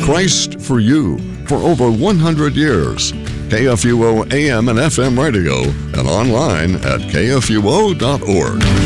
Christ for you for over 100 years. KFUO AM and FM radio and online at kfuo.org.